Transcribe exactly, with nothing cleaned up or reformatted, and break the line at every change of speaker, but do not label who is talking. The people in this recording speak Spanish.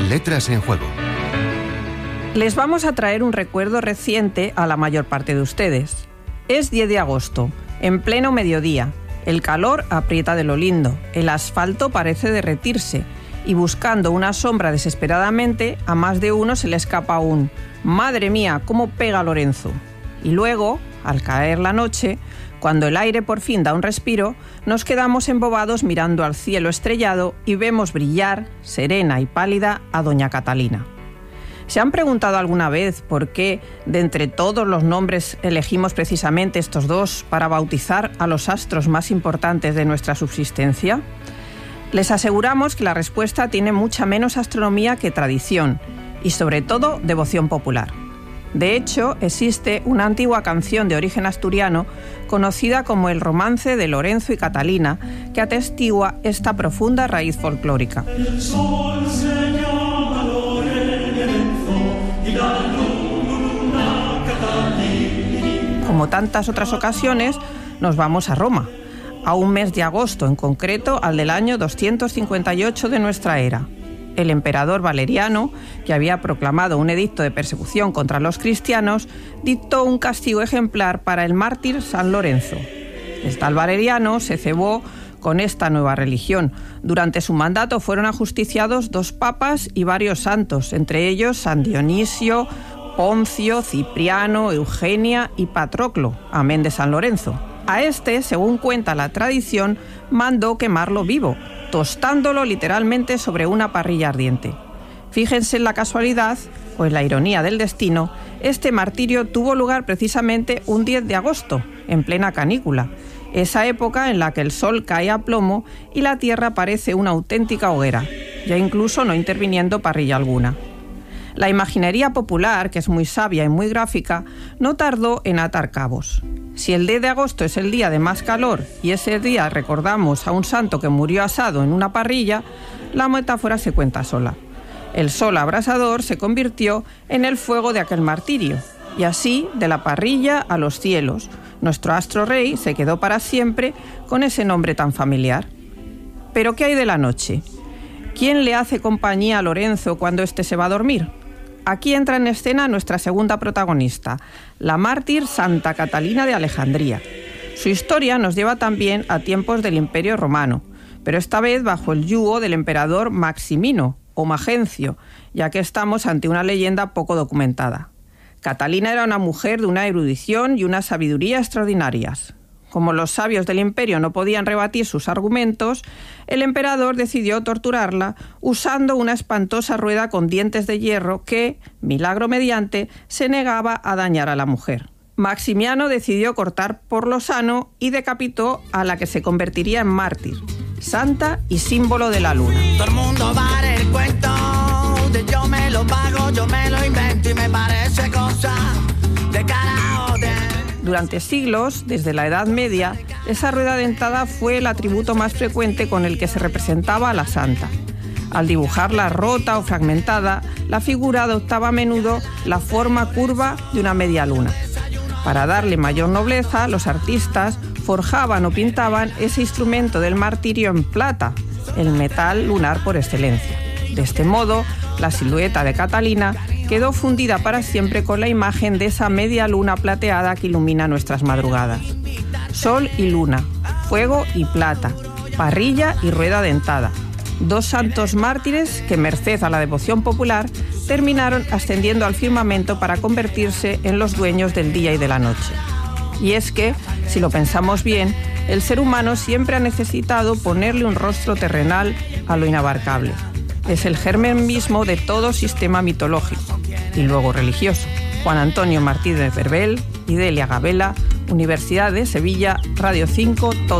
Letras en Juego.
Les vamos a traer un recuerdo reciente a la mayor parte de ustedes. Es diez de agosto, en pleno mediodía. El calor aprieta de lo lindo, el asfalto parece derretirse y buscando una sombra desesperadamente, a más de uno se le escapa un «¡Madre mía, cómo pega Lorenzo!». Y luego, al caer la noche, cuando el aire por fin da un respiro, nos quedamos embobados mirando al cielo estrellado y vemos brillar, serena y pálida, a doña Catalina. ¿Se han preguntado alguna vez por qué, de entre todos los nombres, elegimos precisamente estos dos para bautizar a los astros más importantes de nuestra subsistencia? Les aseguramos que la respuesta tiene mucha menos astronomía que tradición y, sobre todo, devoción popular. De hecho, existe una antigua canción de origen asturiano conocida como el Romance de Lorenzo y Catalina, que atestigua esta profunda raíz folclórica.
El sol se llama Lorenzo y la luna Catalina.
Como tantas otras ocasiones, nos vamos a Roma, a un mes de agosto, en concreto al del año doscientos cincuenta y ocho de nuestra era. El emperador Valeriano, que había proclamado un edicto de persecución contra los cristianos, dictó un castigo ejemplar para el mártir San Lorenzo. El tal Valeriano se cebó con esta nueva religión. Durante su mandato fueron ajusticiados dos papas y varios santos, entre ellos San Dionisio, Poncio, Cipriano, Eugenia y Patroclo, amén de San Lorenzo. A este, según cuenta la tradición, mandó quemarlo vivo, tostándolo literalmente sobre una parrilla ardiente. Fíjense en la casualidad, o en la ironía del destino, este martirio tuvo lugar precisamente un diez de agosto, en plena canícula, esa época en la que el sol cae a plomo y la tierra parece una auténtica hoguera, ya incluso no interviniendo parrilla alguna. La imaginería popular, que es muy sabia y muy gráfica, no tardó en atar cabos. Si el diez de agosto es el día de más calor y ese día recordamos a un santo que murió asado en una parrilla, la metáfora se cuenta sola. El sol abrasador se convirtió en el fuego de aquel martirio, y así, de la parrilla a los cielos, nuestro astro rey se quedó para siempre con ese nombre tan familiar. ¿Pero qué hay de la noche? ¿Quién le hace compañía a Lorenzo cuando éste se va a dormir? Aquí entra en escena nuestra segunda protagonista, la mártir Santa Catalina de Alejandría. Su historia nos lleva también a tiempos del Imperio Romano, pero esta vez bajo el yugo del emperador Maximino o Magencio, ya que estamos ante una leyenda poco documentada. Catalina era una mujer de una erudición y una sabiduría extraordinarias. Como los sabios del imperio no podían rebatir sus argumentos, el emperador decidió torturarla usando una espantosa rueda con dientes de hierro que, milagro mediante, se negaba a dañar a la mujer. Maximiano decidió cortar por lo sano y decapitó a la que se convertiría en mártir, santa y símbolo de la luna.
Todo el mundo va a el cuento de yo me lo pago, yo me lo invento y me parece cosa de karaoke.
Durante siglos, desde la Edad Media, esa rueda dentada fue el atributo más frecuente con el que se representaba a la santa. Al dibujarla rota o fragmentada, la figura adoptaba a menudo la forma curva de una media luna. Para darle mayor nobleza, los artistas forjaban o pintaban ese instrumento del martirio en plata, el metal lunar por excelencia. De este modo, la silueta de Catalina quedó fundida para siempre con la imagen de esa media luna plateada que ilumina nuestras madrugadas. Sol y luna, fuego y plata, parrilla y rueda dentada. Dos santos mártires que, merced a la devoción popular, terminaron ascendiendo al firmamento para convertirse en los dueños del día y de la noche. Y es que, si lo pensamos bien, el ser humano siempre ha necesitado ponerle un rostro terrenal a lo inabarcable. Es el germen mismo de todo sistema mitológico y luego religioso. Juan Antonio Martínez Verbel y Delia Gabela, Universidad de Sevilla, Radio cinco, todo.